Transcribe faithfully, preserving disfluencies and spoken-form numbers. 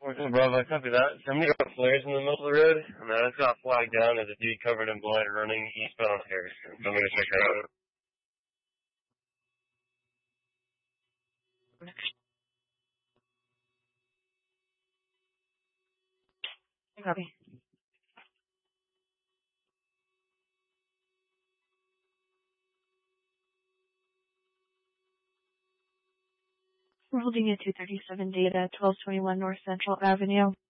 fourteen Bravo, copy that. Somebody got flares in the middle of the road, and I just got flagged down as a dude covered in blood running eastbound on Harrison. So I'm gonna check that out. Copy. We're holding at two thirty-seven data, twelve twenty-one North Central Avenue.